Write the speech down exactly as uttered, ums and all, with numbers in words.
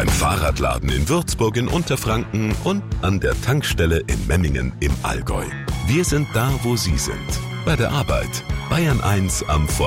beim Fahrradladen in Würzburg in Unterfranken und an der Tankstelle in Memmingen im Allgäu. Wir sind da, wo Sie sind. Bei der Arbeit. Bayern eins am Vormittag.